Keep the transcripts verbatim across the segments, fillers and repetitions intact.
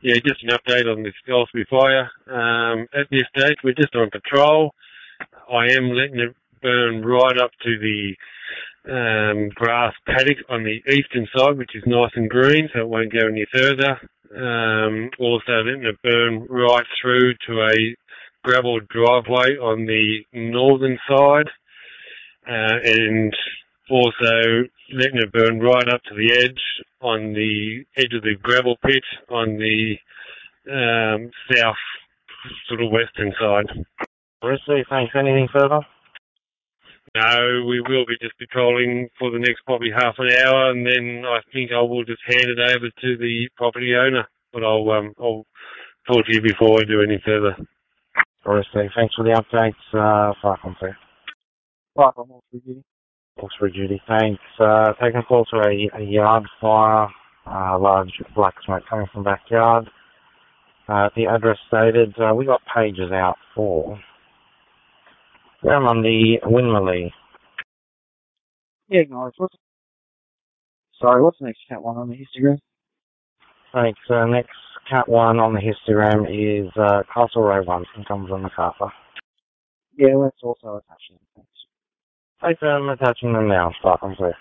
yeah, just an update on this Goldsby fire. Um, at this stage, we're just on patrol. I am letting it burn right up to the um, grass paddock on the eastern side, which is nice and green, so it won't go any further. Um, also letting it burn right through to a gravel driveway on the northern side, uh, and also letting it burn right up to the edge on the edge of the gravel pit on the um, south sort of western side. Received, thanks. Anything further? No, we will be just patrolling for the next probably half an hour, and then I think I will just hand it over to the property owner. But I'll um, I'll talk to you before I do any further. Received, thanks for the updates. Uh, fire complete. Fire from Hawkesbury Duty. Hawkesbury Duty, thanks. Uh, taking a call to a, a yard fire, uh, large black smoke coming from backyard. Uh, the address stated, uh, we got pages out for. I'm on the Winmalee. Yeah, acknowledge. What's, sorry, what's the next cat one on the histogram? Thanks. Uh, next cat one on the histogram is uh, Castle Row one from Cumberland MacArthur. Yeah, let's also attach them. Thanks. Thanks, I'm attaching them now. Start complete.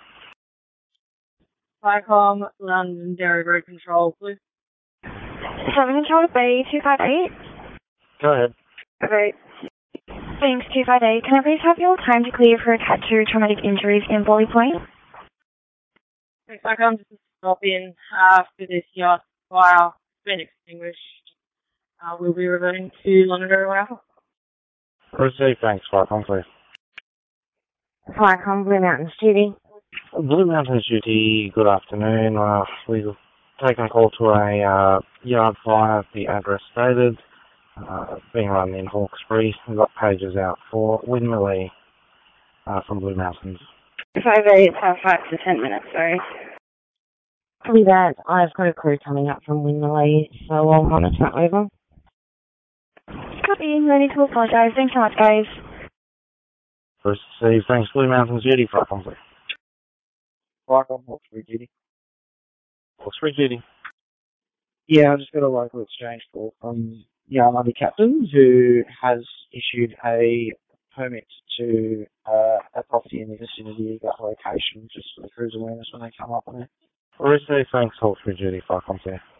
Viacom, London Dairy Road Control, please. seven Control B two five eight. Go ahead. Okay. Thanks, two five eight. Can I please have your time to clear for a cat two traumatic injuries in Volley Point? Thanks, Viacom. Just stop in after this yacht fire has been extinguished. Uh, we'll be reverting to London Dairy Road Alpha. Receive, thanks. Start complete. Viacom, Blue Mountains Duty. Blue Mountains Duty, good afternoon. Uh, we've taken a call to a uh, yard fire, the address stated, uh, being run in Hawkesbury. We've got pages out for Winmalee uh, from Blue Mountains. five eight, have five to ten minutes, sorry. Copy that. I've got a crew coming up from Winmalee, so I'll monitor that over. Copy, no need to apologise. Thanks so much, guys. Receive, thanks. Blue Mountains Duty, fire complete. Fire from Hawkesbury Duty. Hawkesbury Duty. Yeah, I just got a local exchange call from Yarmouth Captain who has issued a permit to uh, a property in the vicinity of that location, just for the cruise awareness when they come up on it. Receive, thanks. Hawkesbury Duty, fire complete.